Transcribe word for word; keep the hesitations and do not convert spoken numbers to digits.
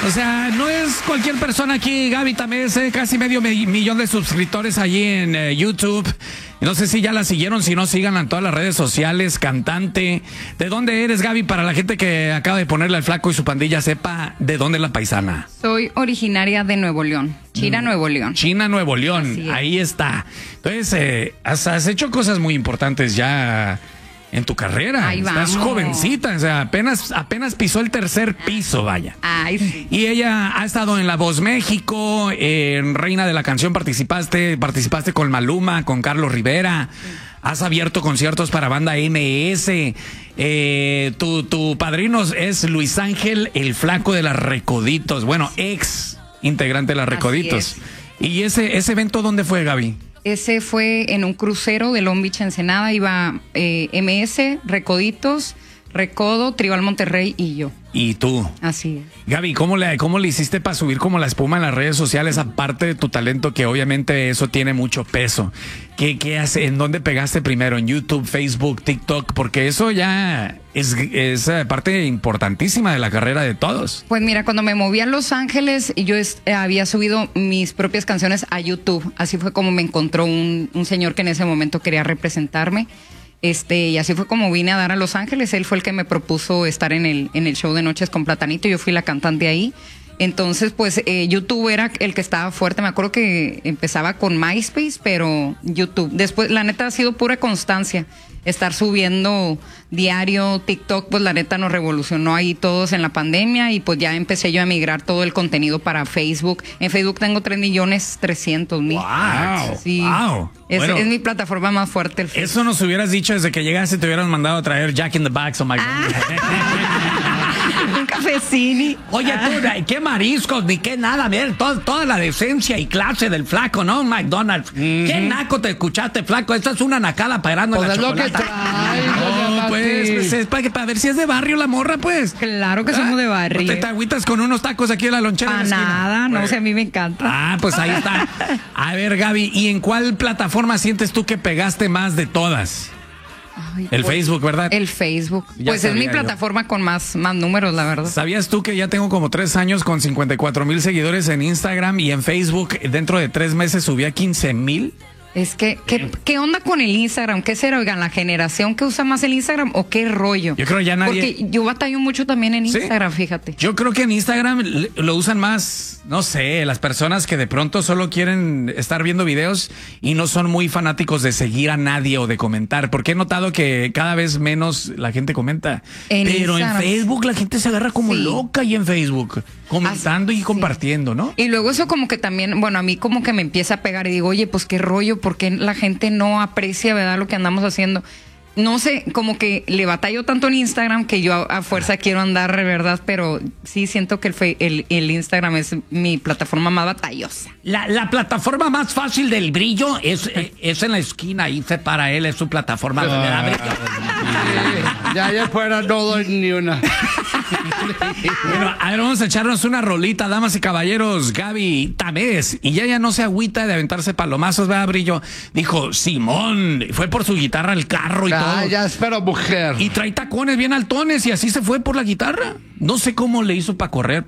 O sea, no es cualquier persona aquí, Gaby Tamés, eh, casi medio me millón de suscriptores allí en eh, YouTube. No sé si ya la siguieron, si no, síganla en todas las redes sociales, cantante. ¿De dónde eres, Gaby? Para la gente que acaba de ponerle al Flaco y su pandilla sepa de dónde es la paisana. Soy originaria de Nuevo León, China, mm. Nuevo León. China, Nuevo León, ahí está. Entonces, eh, has, has hecho cosas muy importantes ya en tu carrera. Ahí Estás vamos. jovencita, o sea, apenas, apenas pisó el tercer piso, vaya. Ay, sí. Y ella ha estado en La Voz México, en Reina de la Canción participaste, participaste con Maluma, con Carlos Rivera. Sí. Has abierto conciertos para banda M S. Eh, tu, tu padrino es Luis Ángel, el Flaco de las Recoditos. Bueno, ex integrante de las Recoditos. ¿Y ese, ese evento dónde fue, Gaby? Ese fue en un crucero de Long Beach, Ensenada. Iba eh, M S, Recoditos, Recodo, Tribal Monterrey y yo. ¿Y tú? Así es. Gaby, ¿cómo le, cómo le hiciste para subir como la espuma en las redes sociales, aparte de tu talento, que obviamente eso tiene mucho peso? ¿Qué, qué hace? ¿En dónde pegaste primero? ¿En YouTube, Facebook, TikTok? Porque eso ya es, es parte importantísima de la carrera de todos. Pues mira, cuando me moví a Los Ángeles, yo es, eh, había subido mis propias canciones a YouTube. Así fue como me encontró un, un señor que en ese momento quería representarme. Este, y así fue como vine a dar a Los Ángeles. Él fue el que me propuso estar en el, en el show de Noches con Platanito. Yo fui la cantante ahí. Entonces, pues, eh, YouTube era el que estaba fuerte. Me acuerdo que empezaba con MySpace, pero YouTube. Después, la neta, ha sido pura constancia. Estar subiendo diario, TikTok, pues la neta nos revolucionó ahí todos en la pandemia. Y pues ya empecé yo a migrar todo el contenido para Facebook. En Facebook tengo tres millones trescientos mil. ¡Wow! Sí. ¡Wow! Es, Bueno, es mi plataforma más fuerte, el Facebook. Eso nos hubieras dicho desde que llegaste, te hubieran mandado a traer Jack in the Box o McDonald's. Un cafecini. Oye, tú, qué mariscos, ni qué nada, ver, todo, toda la decencia y clase del Flaco, ¿no? McDonald's. Mm-hmm. Qué naco te escuchaste, Flaco. Esta es una nacada parando pues en la es chocolata. Lo que trae, no, pues, pues es para, para ver si es de barrio la morra, pues. Claro que ¿Ah? somos de barrio. ¿Te, te agüitas con unos tacos aquí en la lonchera? Para nada, no, pues. O sea, a mí me encanta. Ah, pues ahí está. A ver, Gaby, ¿y en cuál plataforma sientes tú que pegaste más de todas? Ay, el pues, Facebook, ¿verdad? El Facebook. Ya pues es mi yo. plataforma con más, más números, la verdad. ¿Sabías tú que ya tengo como tres años con cincuenta y cuatro mil seguidores en Instagram y en Facebook dentro de tres meses subí a quince mil? Es que, ¿qué, ¿qué onda con el Instagram? ¿Qué será? Oigan, ¿la generación que usa más el Instagram o qué rollo? Yo creo ya nadie... Porque yo batallo mucho también en Instagram, ¿sí? Fíjate. Yo creo que en Instagram lo usan más, no sé, las personas que de pronto solo quieren estar viendo videos y no son muy fanáticos de seguir a nadie o de comentar. Porque he notado que cada vez menos la gente comenta. En Pero Instagram. En Facebook la gente se agarra como sí. loca y en Facebook, comentando Así, y compartiendo, sí. ¿no? Y luego eso como que también, bueno, a mí como que me empieza a pegar y digo, oye, pues qué rollo, porque la gente no aprecia, ¿verdad?, lo que andamos haciendo. No sé, como que le batallo tanto en Instagram que yo a, a fuerza quiero andar, ¿verdad? Pero sí siento que el, fe, el, el Instagram es mi plataforma más batallosa. La, la plataforma más fácil del brillo es, es en la esquina, ahí se para él, es su plataforma donde le da brillo. Sí, ya ya fuera no doy ni una. Bueno, a ver, vamos a echarnos una rolita, damas y caballeros. Gaby Tamés, y ya ya no se agüita de aventarse palomazos, ¿verdad, Brillo? Dijo, Simón, fue por su guitarra al carro y ah, todo. Ah, ya espero, mujer. Y trae tacones bien altones y así se fue por la guitarra. No sé cómo le hizo para correr.